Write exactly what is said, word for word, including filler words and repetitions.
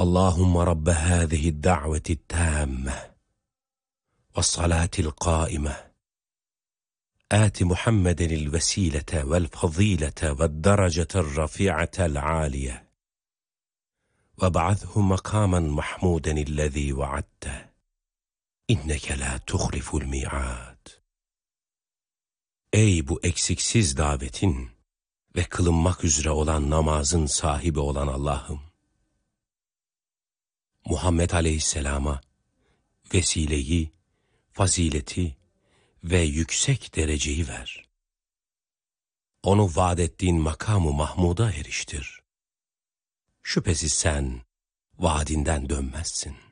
Allahümme Rabbe hâzihi da'veti tâmme ve salatil qâime آت محمد الوسيلة والفضيلة والدرجة الرفيعة العالية وابعثه مقاما محمودا الذي وعدته إنك لا تخلف الميعاد. Ey bu eksiksiz davetin ve kılınmak üzere olan namazın sahibi olan Allah'ım! Muhammed Aleyhisselam'a vesileyi, fazileti ve yüksek dereceyi ver. Onu vaad ettiğin makamı Mahmud'a eriştir. Şüphesiz sen vaadinden dönmezsin.